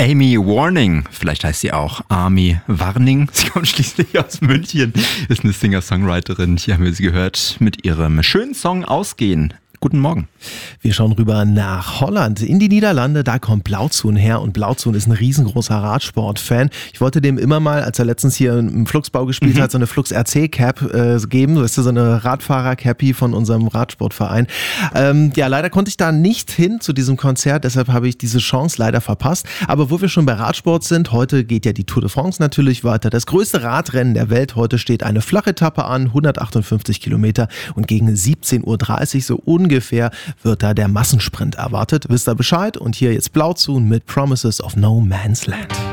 Amy Warning, vielleicht heißt sie auch Army Warning. Sie kommt schließlich aus München, ist eine Singer-Songwriterin. Hier haben wir sie gehört mit ihrem schönen Song Ausgehen. Guten Morgen. Wir schauen rüber nach Holland, in die Niederlande. Da kommt Blauzoen her und Blauzoen ist ein riesengroßer Radsport-Fan. Ich wollte dem immer mal, als er letztens hier im Fluxbau gespielt hat, so eine Flux RC-Cap geben. Das ist so eine Radfahrer-Cappy von unserem Radsportverein. Leider konnte ich da nicht hin zu diesem Konzert, deshalb habe ich diese Chance leider verpasst. Aber wo wir schon bei Radsport sind, heute geht ja die Tour de France natürlich weiter. Das größte Radrennen der Welt. Heute steht eine Flachetappe an, 158 Kilometer und gegen 17.30 Uhr so ungefähr wird da der Massensprint erwartet. Wisst ihr Bescheid? Und hier jetzt Blauzoen mit Promises of No Man's Land.